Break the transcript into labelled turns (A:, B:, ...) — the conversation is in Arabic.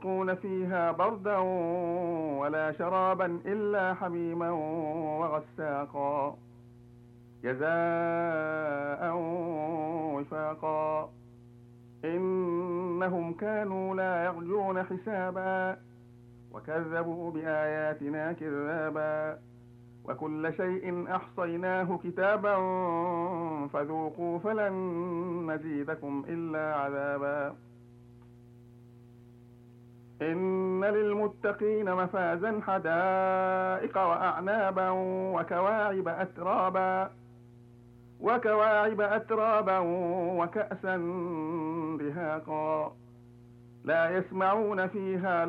A: يذوقون فيها بردا ولا شرابا إلا حميما وغساقا جزاء وفاقا إنهم كانوا لا يرجون حسابا وكذبوا بآياتنا كذابا وكل شيء أحصيناه كتابا فذوقوا فلن نزيدكم إلا عذابا إن للمتقين مفازا حدائق وأعنابا وكواعب أترابا وكأسا دهاقا لا يسمعون فيها